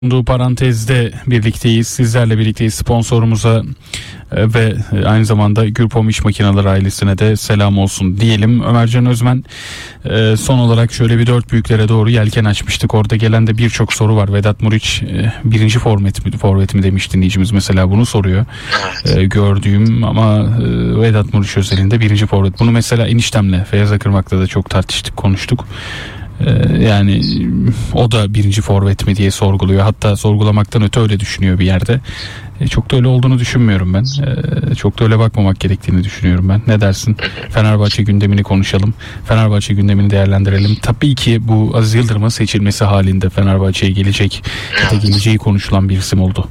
Bu parantezde birlikteyiz. Sizlerle birlikteyiz. Sponsorumuza ve aynı zamanda Gürpom İş Makineleri ailesine de selam olsun diyelim. Ömercan Özmen, son olarak şöyle bir dört büyüklere doğru yelken açmıştık. Orada gelen de birçok soru var. Vedat Muriç birinci forvet mi demiş dinleyicimiz, mesela bunu soruyor. Gördüğüm ama Vedat Muriç özelinde birinci forvet. Bunu mesela eniştemle Feyyaz Akırmak'ta da çok tartıştık, konuştuk. Yani o da birinci forvet mi diye sorguluyor. Hatta sorgulamaktan öte öyle düşünüyor bir yerde. Çok da öyle olduğunu düşünmüyorum ben. Çok da öyle bakmamak gerektiğini düşünüyorum ben. Ne dersin? Fenerbahçe gündemini konuşalım. Fenerbahçe gündemini değerlendirelim. Tabii ki bu Aziz Yıldırım'ın seçilmesi halinde Fenerbahçe'ye gelecek ya da geleceği konuşulan bir isim oldu.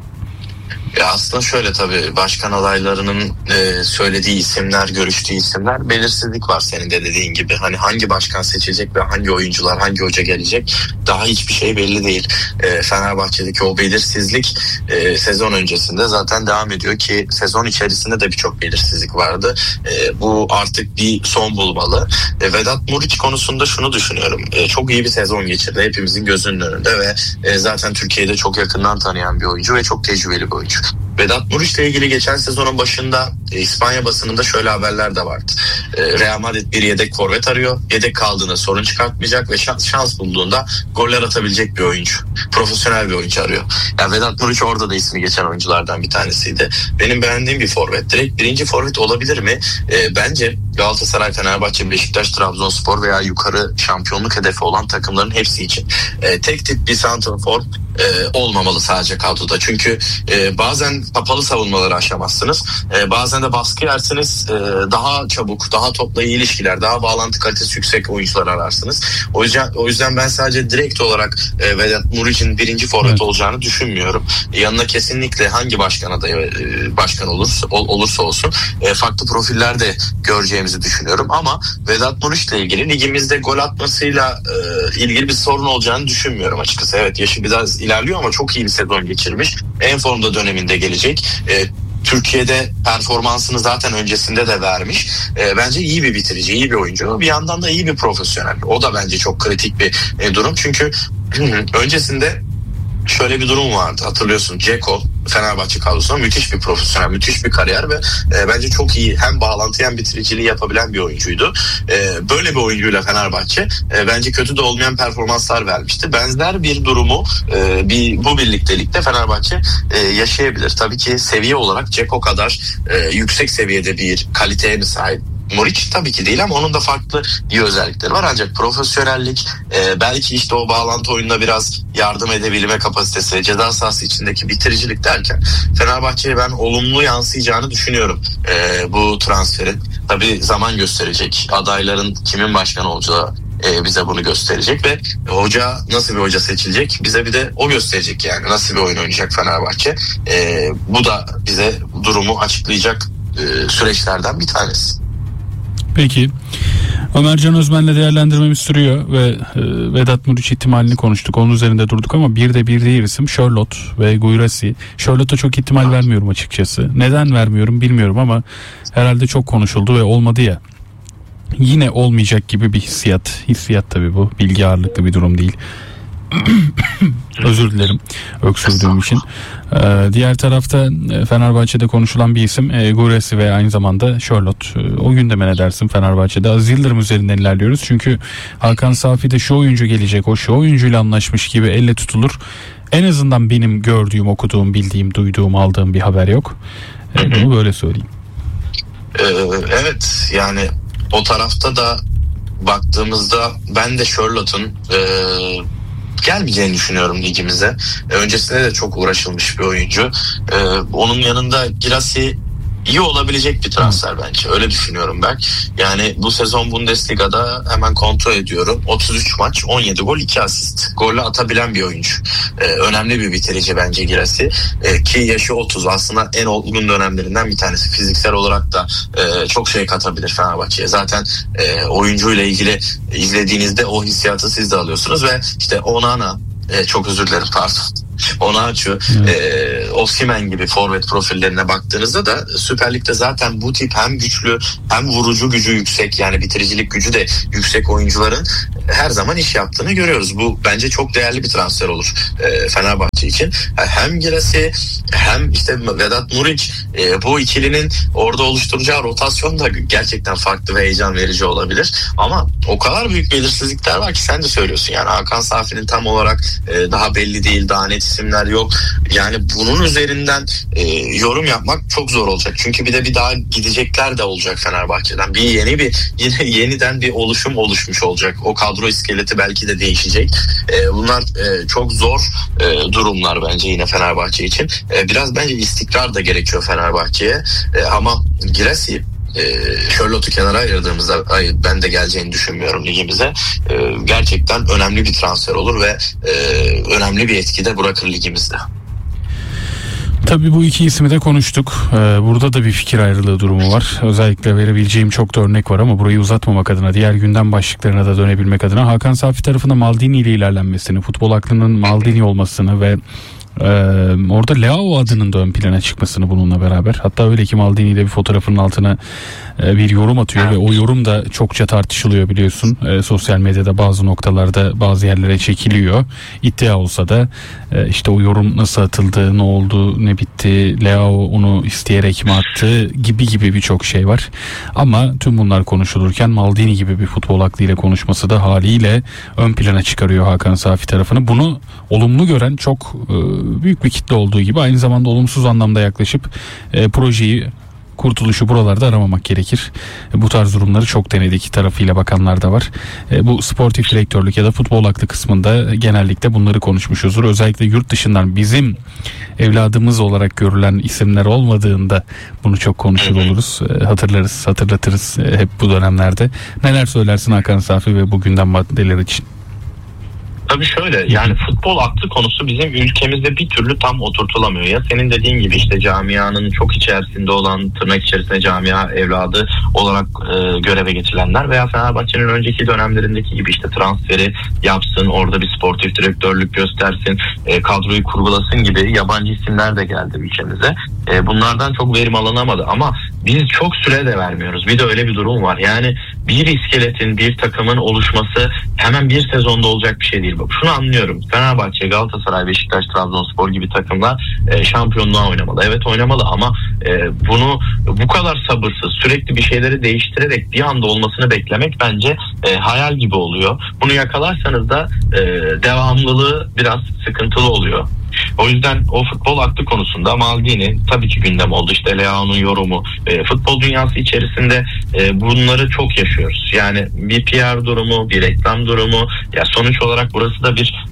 Ya aslında şöyle, tabii başkan adaylarının söylediği isimler, görüştüğü isimler, belirsizlik var senin de dediğin gibi. Hani hangi başkan seçilecek ve hangi oyuncular, hangi hoca gelecek, daha hiçbir şey belli değil. Fenerbahçe'deki o belirsizlik sezon öncesinde zaten devam ediyor ki sezon içerisinde de birçok belirsizlik vardı. Bu artık bir son bulmalı. Vedat Muriç konusunda şunu düşünüyorum. Çok iyi bir sezon geçirdi hepimizin gözünün önünde ve zaten Türkiye'de çok yakından tanıyan bir oyuncu ve çok tecrübeli bir oyuncu. Vedat Muriç'le ilgili geçen sezonun başında İspanya basınında şöyle haberler de vardı. Real Madrid bir yedek forvet arıyor. Yedek kaldığında sorun çıkartmayacak ve şans bulduğunda goller atabilecek bir oyuncu. Profesyonel bir oyuncu arıyor. Yani Vedat Muriç orada da ismi geçen oyunculardan bir tanesiydi. Benim beğendiğim bir forvet. Direkt birinci forvet olabilir mi? Bence Galatasaray, Fenerbahçe, Beşiktaş, Trabzonspor veya yukarı şampiyonluk hedefi olan takımların hepsi için tek tip bir santrafor olmamalı sadece kadroda. Çünkü bazen kapalı savunmaları aşamazsınız. Bazen de baskı yersiniz. Daha çabuk, daha topla iyi ilişkiler, daha bağlantı kalitesi yüksek oyuncular ararsınız. O yüzden ben sadece direkt olarak Vedat Muriç'in birinci forvet olacağını düşünmüyorum. Yanına kesinlikle hangi başkan adayı başkan olursa olsun farklı profiller de göreceğimizi düşünüyorum. Ama Vedat Muriç'le ilgili ligimizde gol atmasıyla ilgili bir sorun olacağını düşünmüyorum açıkçası. Evet, yaşı biraz ilerliyor ama çok iyi bir sezon geçirmiş. En formda döneminde gelecek. Türkiye'de performansını zaten öncesinde de vermiş. Bence iyi bir bitirici, iyi bir oyuncu. Bir yandan da iyi bir profesyonel. O da bence çok kritik bir durum. Çünkü öncesinde şöyle bir durum vardı, hatırlıyorsun. Dzeko Fenerbahçe kadrosunda müthiş bir profesyonel, müthiş bir kariyer ve bence çok iyi hem bağlantı hem bitiriciliği yapabilen bir oyuncuydu. Böyle bir oyuncuyla Fenerbahçe bence kötü de olmayan performanslar vermişti. Benzer bir durumu bu birliktelikte Fenerbahçe yaşayabilir. Tabii ki seviye olarak Dzeko kadar yüksek seviyede bir kaliteye mi sahip Muriç? Tabii ki değil ama onun da farklı iyi özellikleri var. Ancak profesyonellik, belki işte o bağlantı oyununa biraz yardım edebilme kapasitesi, ceza sahası içindeki bitiricilik derken Fenerbahçe'ye ben olumlu yansıyacağını düşünüyorum bu transferin. Tabii zaman gösterecek. Adayların kimin başkan olacağı bize bunu gösterecek ve hoca, nasıl bir hoca seçilecek bize bir de o gösterecek, yani nasıl bir oyun oynayacak Fenerbahçe. Bu da bize durumu açıklayacak süreçlerden bir tanesi. Peki, Ömercan Özmen'le değerlendirmemiz sürüyor ve Vedat Muriç ihtimalini konuştuk. Onun üzerinde durduk ama bir de diğer isim Charlotte ve Guirassy. Charlotte'a çok ihtimal vermiyorum açıkçası. Neden vermiyorum bilmiyorum ama herhalde çok konuşuldu ve olmadı ya. Yine olmayacak gibi bir hissiyat. Hissiyat tabii bu. Bilgi ağırlıklı bir durum değil. Özür dilerim öksürdüğüm için. Diğer tarafta Fenerbahçe'de konuşulan bir isim Guirassy ve aynı zamanda Charlotte. O gündeme ne dersin Fenerbahçe'de? Aziz Yıldırım üzerinden ilerliyoruz. Çünkü Hakan Safi'de şu oyuncu gelecek, o şu oyuncuyla anlaşmış gibi elle tutulur. En azından benim gördüğüm, okuduğum, bildiğim, duyduğum, aldığım bir haber yok. Bunu böyle söyleyeyim. Evet, yani o tarafta da baktığımızda ben de Charlotte'un gelmeyeceğini düşünüyorum ligimize. Öncesinde de çok uğraşılmış bir oyuncu. Onun yanında Guirassy iyi olabilecek bir transfer bence. Öyle düşünüyorum ben. Yani bu sezon Bundesliga'da hemen kontrol ediyorum. 33 maç, 17 gol, 2 asist. Golle atabilen bir oyuncu. Önemli bir bitirici bence Guirassy. Ki yaşı 30. Aslında en olgun dönemlerinden bir tanesi. Fiziksel olarak da çok şey katabilir Fenerbahçe'ye. Zaten oyuncuyla ilgili izlediğinizde o hissiyatı siz de alıyorsunuz ve işte Onana, çok özür dilerim, pardon. Onaçu, Osimhen gibi forvet profillerine baktığınızda da Süper Lig'de zaten bu tip hem güçlü hem vurucu gücü yüksek, yani bitiricilik gücü de yüksek oyuncuların her zaman iş yaptığını görüyoruz. Bu bence çok değerli bir transfer olur Fenerbahçe için. Hem Girassi hem işte Vedat Muriç, bu ikilinin orada oluşturacağı rotasyon da gerçekten farklı ve heyecan verici olabilir. Ama o kadar büyük belirsizlikler var ki sen de söylüyorsun. Yani Hakan Safi'nin tam olarak daha belli değil, daha net isimler yok. Yani bunun üzerinden yorum yapmak çok zor olacak. Çünkü bir daha gidecekler de olacak Fenerbahçe'den. Yeniden bir oluşum oluşmuş olacak. O kadro iskeleti belki de değişecek. Bunlar çok zor durumlar bence yine Fenerbahçe için. Biraz bence istikrar da gerekiyor Fenerbahçe'ye. Ama Girassi, Charlotte'u kenara ayırdığımızda ben de geleceğini düşünmüyorum ligimize. Gerçekten önemli bir transfer olur ve önemli bir etki de bırakır ligimizde. Tabii bu iki ismi de konuştuk. Burada da bir fikir ayrılığı durumu var. Özellikle verebileceğim çok da örnek var ama burayı uzatmamak adına, diğer gündem başlıklarına da dönebilmek adına Hakan Safi tarafında Maldini ile ilerlenmesini, futbol aklının Maldini olmasını ve orada Leao adının da ön plana çıkmasını bununla beraber, hatta öyle ki Maldini ile bir fotoğrafının altına bir yorum atıyor ve o yorum da çokça tartışılıyor biliyorsun. Sosyal medyada bazı noktalarda bazı yerlere çekiliyor. İddia olsa da işte o yorum nasıl atıldı, ne oldu, ne bitti, Leao onu isteyerek mi attı gibi birçok şey var. Ama tüm bunlar konuşulurken Maldini gibi bir futbol aklıyla konuşması da haliyle ön plana çıkarıyor Hakan Safi tarafını. Bunu olumlu gören çok büyük bir kitle olduğu gibi aynı zamanda olumsuz anlamda yaklaşıp projeyi, kurtuluşu buralarda aramamak gerekir. Bu tarz durumları çok denedik tarafıyla bakanlar da var. Bu sportif direktörlük ya da futbol aklı kısmında genellikle bunları konuşmuşuzdur. Özellikle yurt dışından bizim evladımız olarak görülen isimler olmadığında bunu çok konuşur oluruz. Hatırlatırız hep bu dönemlerde. Neler söylersin Hakan Safi ve bu gündem maddeleri için? Tabii şöyle, yani futbol aklı konusu bizim ülkemizde bir türlü tam oturtulamıyor. Ya senin dediğin gibi işte camianın çok içerisinde olan, tırnak içerisinde camia evladı olarak göreve getirilenler veya Fenerbahçe'nin önceki dönemlerindeki gibi işte transferi yapsın, orada bir sportif direktörlük göstersin, kadroyu kurgulasın gibi yabancı isimler de geldi ülkemize. Bunlardan çok verim alınamadı ama biz çok süre de vermiyoruz. Bir de öyle bir durum var. Yani bir iskeletin, bir takımın oluşması hemen bir sezonda olacak bir şey değil. Bak, şunu anlıyorum. Fenerbahçe, Galatasaray, Beşiktaş, Trabzonspor gibi takımlar şampiyonluğa oynamalı. Evet oynamalı ama bunu bu kadar sabırsız, sürekli bir şeyleri değiştirerek bir anda olmasını beklemek bence hayal gibi oluyor. Bunu yakalarsanız da devamlılığı biraz sıkıntılı oluyor. O yüzden o futbol aklı konusunda Maldini tabii ki gündem oldu. İşte Leao'nun yorumu. Futbol dünyası içerisinde bunları çok yaşıyoruz. Yani bir PR durumu, bir reklam durumu. Ya sonuç olarak burası da bir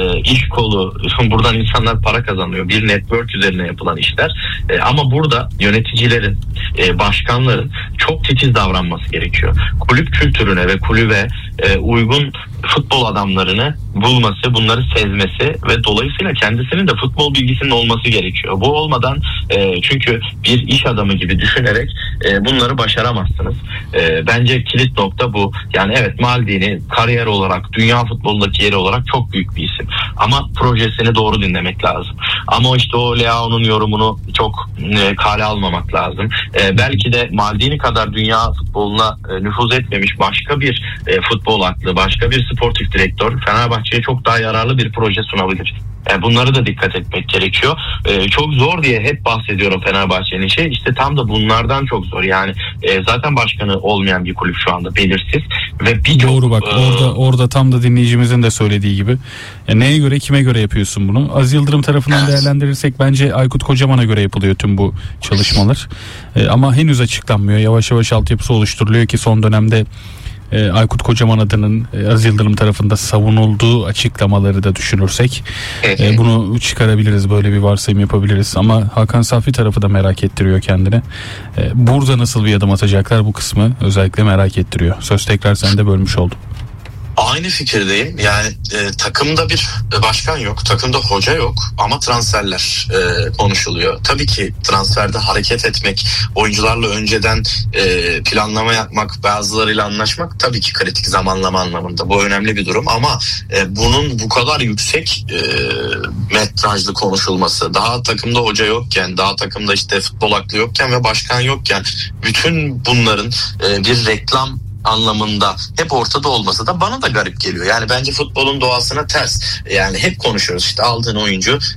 iş kolu. Buradan insanlar para kazanıyor. Bir network üzerine yapılan işler. Ama burada yöneticilerin, başkanların çok titiz davranması gerekiyor. Kulüp kültürüne ve kulübe uygun futbol adamlarını bulması, bunları sezmesi ve dolayısıyla kendisinin de futbol bilgisinin olması gerekiyor. Bu olmadan çünkü bir iş adamı gibi düşünerek bunları başaramazsınız. Bence kilit nokta bu. Yani evet, Maldini kariyer olarak, dünya futbolundaki yeri olarak çok büyük bir isim. Ama projesini doğru dinlemek lazım. Ama işte o Leao'nun yorumunu çok kale almamak lazım. Belki de Maldini kadar dünya futboluna nüfuz etmemiş başka bir futbol aklı, başka bir sportif direktör Fenerbahçe'ye çok daha yararlı bir proje sunabilir. Bunlara da dikkat etmek gerekiyor. Çok zor diye hep bahsediyorum Fenerbahçe'nin işi. İşte tam da bunlardan çok zor. Yani zaten başkanı olmayan bir kulüp şu anda, belirsiz ve doğru bak orada tam da dinleyicimizin de söylediği gibi. Neye göre, kime göre yapıyorsun bunu? Aziz Yıldırım tarafından değerlendirirsek bence Aykut Kocaman'a göre yapılıyor tüm bu çalışmalar. Ama henüz açıklanmıyor. Yavaş yavaş altyapısı oluşturuluyor ki son dönemde Aykut Kocaman adının Aziz Yıldırım tarafında savunulduğu açıklamaları da düşünürsek bunu çıkarabiliriz, böyle bir varsayım yapabiliriz. Ama Hakan Safi tarafı da merak ettiriyor kendine. Burada nasıl bir adım atacaklar, bu kısmı özellikle merak ettiriyor. Söz tekrar sende, bölmüş oldum. Aynı fikirdeyim. Yani takımda bir başkan yok, takımda hoca yok ama transferler konuşuluyor. Tabii ki transferde hareket etmek, oyuncularla önceden planlama yapmak, bazılarıyla anlaşmak tabii ki kritik zamanlama anlamında. Bu önemli bir durum ama bunun bu kadar yüksek metrajlı konuşulması, daha takımda hoca yokken, daha takımda işte futbol aklı yokken ve başkan yokken bütün bunların bir reklam anlamında hep ortada olması da bana da garip geliyor. Yani bence futbolun doğasına ters. Yani hep konuşuyoruz işte aldığın oyuncu